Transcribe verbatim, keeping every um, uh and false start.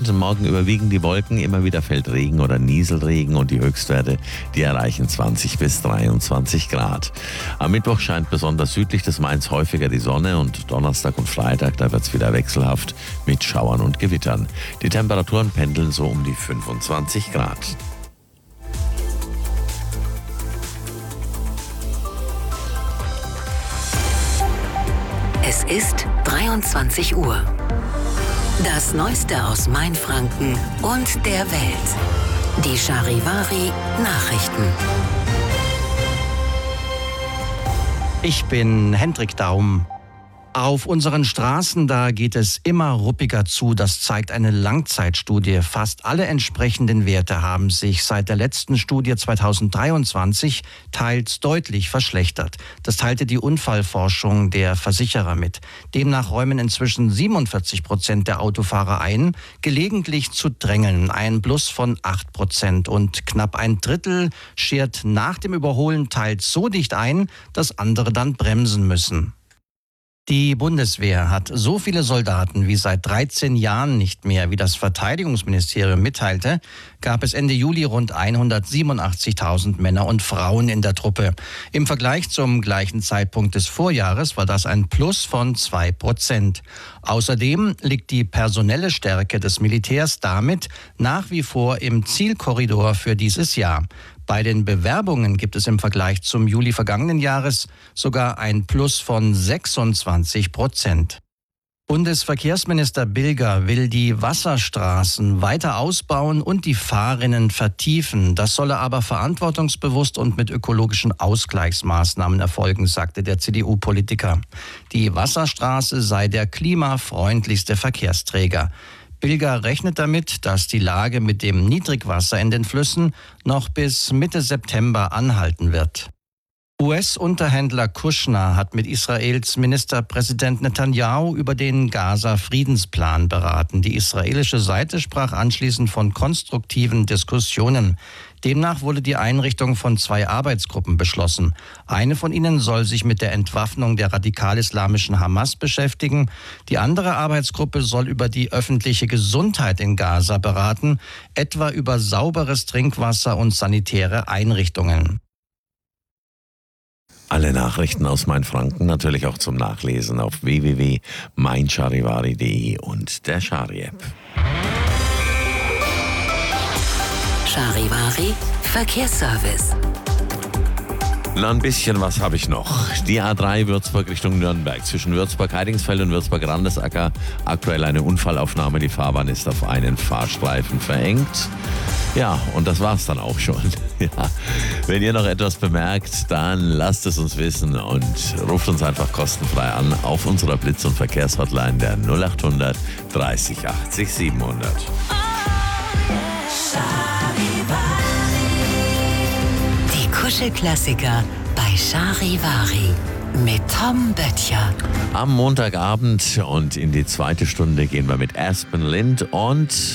Abend. Morgen überwiegen die Wolken, immer wieder fällt Regen oder Nieselregen und die Höchstwerte, die erreichen zwanzig bis dreiundzwanzig Grad. Am Mittwoch scheint besonders südlich des Mains häufiger die Sonne und Donnerstag und Freitag, da wird es wieder wechselhaft mit Schauern und Gewittern. Die Temperaturen pendeln so um die fünfundzwanzig Grad. Es ist dreiundzwanzig Uhr. Das Neueste aus Mainfranken und der Welt. Die Charivari Nachrichten. Ich bin Hendrik Daum. Auf unseren Straßen, da geht es immer ruppiger zu. Das zeigt eine Langzeitstudie. Fast alle entsprechenden Werte haben sich seit der letzten Studie zweitausenddreiundzwanzig teils deutlich verschlechtert. Das teilte die Unfallforschung der Versicherer mit. Demnach räumen inzwischen siebenundvierzig Prozent der Autofahrer ein, gelegentlich zu drängeln. Ein Plus von acht Prozent. Und knapp ein Drittel schert nach dem Überholen teils so dicht ein, dass andere dann bremsen müssen. Die Bundeswehr hat so viele Soldaten wie seit dreizehn Jahren nicht mehr, wie das Verteidigungsministerium mitteilte, gab es Ende Juli rund hundertsiebenundachtzigtausend Männer und Frauen in der Truppe. Im Vergleich zum gleichen Zeitpunkt des Vorjahres war das ein Plus von zwei Prozent. Außerdem liegt die personelle Stärke des Militärs damit nach wie vor im Zielkorridor für dieses Jahr. Bei den Bewerbungen gibt es im Vergleich zum Juli vergangenen Jahres sogar ein Plus von sechsundzwanzig Prozent. Bundesverkehrsminister Bilger will die Wasserstraßen weiter ausbauen und die Fahrrinnen vertiefen. Das solle aber verantwortungsbewusst und mit ökologischen Ausgleichsmaßnahmen erfolgen, sagte der C D U-Politiker. Die Wasserstraße sei der klimafreundlichste Verkehrsträger. Bilger rechnet damit, dass die Lage mit dem Niedrigwasser in den Flüssen noch bis Mitte September anhalten wird. U S-Unterhändler Kushner hat mit Israels Ministerpräsident Netanyahu über den Gaza-Friedensplan beraten. Die israelische Seite sprach anschließend von konstruktiven Diskussionen. Demnach wurde die Einrichtung von zwei Arbeitsgruppen beschlossen. Eine von ihnen soll sich mit der Entwaffnung der radikal-islamischen Hamas beschäftigen. Die andere Arbeitsgruppe soll über die öffentliche Gesundheit in Gaza beraten, etwa über sauberes Trinkwasser und sanitäre Einrichtungen. Alle Nachrichten aus Mainfranken natürlich auch zum Nachlesen auf w w w punkt mein charivari punkt de und der Chari-App. Charivari Verkehrsservice. Na, ein bisschen was habe ich noch. Die A drei Würzburg Richtung Nürnberg. Zwischen Würzburg-Heidingsfeld und Würzburg-Randesacker aktuell eine Unfallaufnahme. Die Fahrbahn ist auf einen Fahrstreifen verengt. Ja, und das war's dann auch schon. Ja. Wenn ihr noch etwas bemerkt, dann lasst es uns wissen und ruft uns einfach kostenfrei an auf unserer Blitz- und Verkehrshotline der null acht hundert dreißig achtzig siebenhundert. Die Kuschelklassiker bei Charivari mit Tom Böttcher. Am Montagabend und in die zweite Stunde gehen wir mit Aspen Lind und